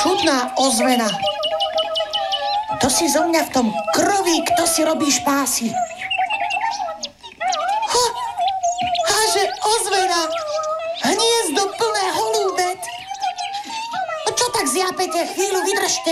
Čudná ozvena. To si zo mňa v tom kroví, kto si robíš pásy. Háže ozvena. Hniezdo plné holúbet. Čo tak zjapete? Chvíľu vydržte.